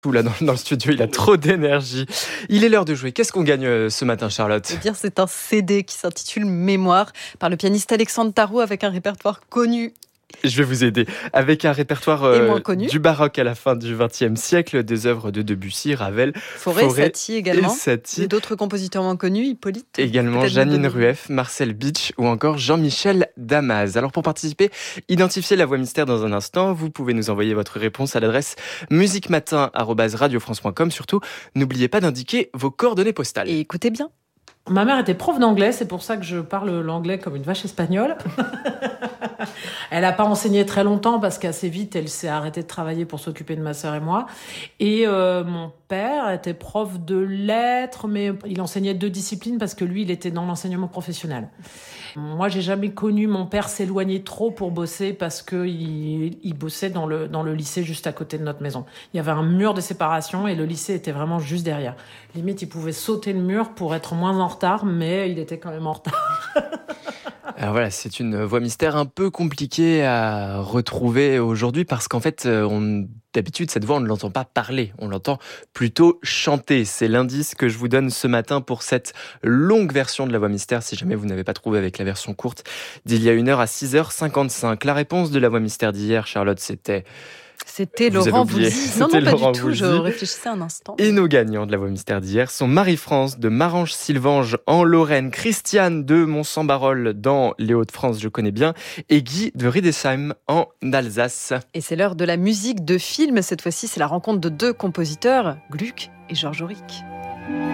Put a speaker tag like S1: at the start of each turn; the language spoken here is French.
S1: Tout là dans le studio, il a trop d'énergie. Il est l'heure de jouer. Qu'est-ce qu'on gagne ce matin, Charlotte ?
S2: Eh bien, c'est un CD qui s'intitule Mémoire par le pianiste Alexandre Tarot avec un répertoire connu.
S1: Je vais vous aider. Avec un répertoire
S2: Et moins connu.
S1: du baroque à la fin du XXe siècle, des œuvres de Debussy, Ravel,
S2: Fauré, Satie également.
S1: Et Satie.
S2: Et d'autres compositeurs moins connus, Hippolyte.
S1: Également Janine Rueff, Marcel Bitsch ou encore Jean-Michel Damas. Alors pour participer, identifiez la voix mystère dans un instant. Vous pouvez nous envoyer votre réponse à l'adresse musiquematin@radiofrance.com. Surtout, n'oubliez pas d'indiquer vos coordonnées postales.
S2: Et écoutez bien.
S3: Ma mère était prof d'anglais, c'est pour ça que je parle l'anglais comme une vache espagnole. Elle n'a pas enseigné très longtemps parce qu'assez vite, elle s'est arrêtée de travailler pour s'occuper de ma sœur et moi. Et mon père était prof de lettres, mais il enseignait 2 disciplines parce que lui, il était dans l'enseignement professionnel. Moi, j'ai jamais connu mon père s'éloigner trop pour bosser parce qu'il bossait dans le lycée juste à côté de notre maison. Il y avait un mur de séparation et le lycée était vraiment juste derrière. Limite, il pouvait sauter le mur pour être moins en retard, mais il était quand même en retard.
S1: Alors voilà, c'est une voix mystère un peu compliquée à retrouver aujourd'hui parce qu'en fait, d'habitude, cette voix, on ne l'entend pas parler, on l'entend plutôt chanter. C'est l'indice que je vous donne ce matin pour cette longue version de la voix mystère, si jamais vous n'avez pas trouvé avec la version courte d'il y a 1h à 6h55. La réponse de la voix mystère d'hier, Charlotte, c'était
S2: Laurent Voulzy. Non, pas
S1: Laurent
S2: du tout,
S1: Voulzy.
S2: je réfléchissais un instant.
S1: Et nos gagnants de la voix mystère d'hier sont Marie-France de Marange-Sylvange en Lorraine, Christiane de Mont-Saint-Barol dans les Hauts-de-France, je connais bien, et Guy de Riedesheim en Alsace.
S2: Et c'est l'heure de la musique de film. Cette fois-ci, c'est la rencontre de 2 compositeurs, Gluck et Georges Auric.